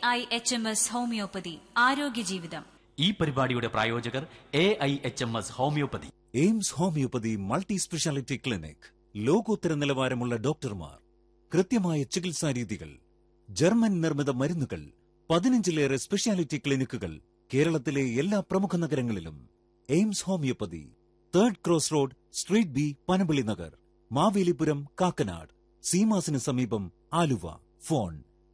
AIHMS homeopathy ആരോഗ്യ ജീവിതം. ഈ പരിപാടിയുടെ പ്രായോജകർ AIHMS homeopathy. AIIMS homeopathy multi speciality clinic. ലോകോത്തര നിലവാരമുള്ള ഡോക്ടർമാർ, കൃത്യമായ ചികിത്സാ രീതികൾ, ജർമ്മൻ നിർമ്മിത മരുന്നുകൾ, 15ലേറെ സ്പെഷ്യാലിറ്റി ക്ലിനിക്കുകൾ കേരളത്തിലെ എല്ലാ പ്രമുഖ നഗരങ്ങളിലും. AIIMS homeopathy, 3rd cross road, street B, Panampilly Nagar, Mavelipuram, Kakkanad. സീമാസിന് സമീപം, ആലുവ. ഫോൺ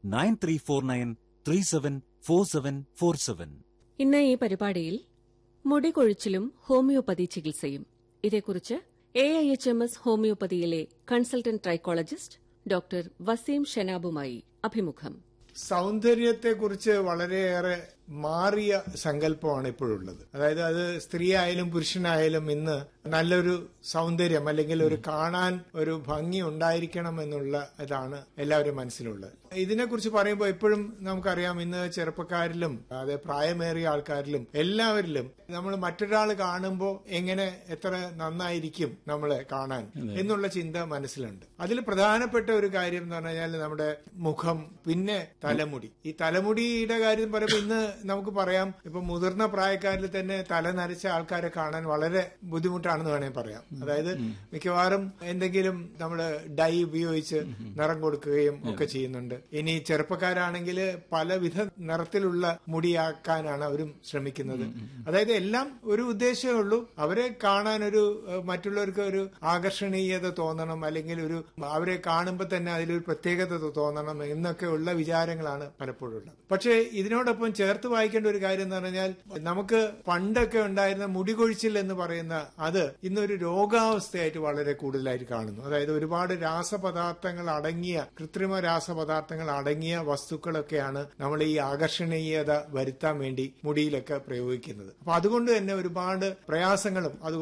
9349374747. ഇന്ന് ഈ പരിപാടിയിൽ മുടികൊഴിച്ചിലും ഹോമിയോപ്പതി ചികിത്സയും, ഇതേക്കുറിച്ച് AIHMS ഹോമിയോപ്പതിയിലെ consultant trichologist doctor Waseem ഷനാബുമായി അഭിമുഖം. സൗന്ദര്യത്തെക്കുറിച്ച് വളരെയേറെ മാറിയ സങ്കല്പമാണ് ഇപ്പോഴുള്ളത്. അതായത് അത് സ്ത്രീ ആയാലും പുരുഷനായാലും ഇന്ന് നല്ലൊരു സൗന്ദര്യം അല്ലെങ്കിൽ ഒരു കാണാൻ ഒരു ഭംഗി ഉണ്ടായിരിക്കണം എന്നുള്ള ഇതാണ് എല്ലാവരും മനസ്സിലുള്ളത്. ഇതിനെക്കുറിച്ച് പറയുമ്പോൾ എപ്പോഴും നമുക്കറിയാം, ഇന്ന് ചെറുപ്പക്കാരിലും അതെ പ്രായമേറിയ ആൾക്കാരിലും എല്ലാവരിലും നമ്മൾ മറ്റൊരാൾ കാണുമ്പോൾ എങ്ങനെ എത്ര നന്നായിരിക്കും നമ്മളെ കാണാൻ എന്നുള്ള ചിന്ത മനസ്സിലുണ്ട്. അതിൽ പ്രധാനപ്പെട്ട ഒരു കാര്യം എന്ന് പറഞ്ഞാൽ നമ്മുടെ മുഖം, പിന്നെ തലമുടി. ഈ തലമുടിയുടെ കാര്യം പറയുമ്പോൾ ഇന്ന് നമുക്ക് പറയാം, ഇപ്പൊ മുതിർന്ന പ്രായക്കാരിൽ തന്നെ തല നരച്ച ആൾക്കാരെ കാണാൻ വളരെ ബുദ്ധിമുട്ടാണെന്ന് വേണമെങ്കിൽ പറയാം. അതായത് മിക്കവാറും എന്തെങ്കിലും നമ്മള് ഡൈ ഉപയോഗിച്ച് നിറം കൊടുക്കുകയും ഒക്കെ ചെയ്യുന്നുണ്ട്. ഇനി ചെറുപ്പക്കാരാണെങ്കിൽ പലവിധ നിറത്തിലുള്ള മുടിയാക്കാനാണ് അവരും ശ്രമിക്കുന്നത്. അതായത് എല്ലാം ഒരു ഉദ്ദേശമേ ഉള്ളൂ, അവരെ കാണാൻ ഒരു മറ്റുള്ളവർക്ക് ഒരു ആകർഷണീയത തോന്നണം, അല്ലെങ്കിൽ ഒരു അവരെ കാണുമ്പോൾ തന്നെ അതിലൊരു പ്രത്യേകത തോന്നണം എന്നൊക്കെ ഉള്ള വിചാരങ്ങളാണ് പലപ്പോഴും ഉള്ളത്. പക്ഷേ ഇതിനോടൊപ്പം ചേർത്ത് വായിക്കേണ്ട ഒരു കാര്യം എന്ന് പറഞ്ഞാൽ, നമുക്ക് പണ്ടൊക്കെ ഉണ്ടായിരുന്ന മുടികൊഴിച്ചിൽ എന്ന് പറയുന്ന അത് ഇന്നൊരു രോഗാവസ്ഥയായിട്ട് വളരെ കൂടുതലായിട്ട് കാണുന്നു. അതായത് ഒരുപാട് രാസപദാർത്ഥങ്ങൾ അടങ്ങിയ, കൃത്രിമ രാസപദാർത്ഥങ്ങൾ അടങ്ങിയ വസ്തുക്കളൊക്കെയാണ് നമ്മൾ ഈ ആകർഷണീയത വരുത്താൻ വേണ്ടി മുടിയിലൊക്കെ പ്രയോഗിക്കുന്നത്. അപ്പൊ അതുകൊണ്ട് തന്നെ ഒരുപാട് പ്രയാസങ്ങളും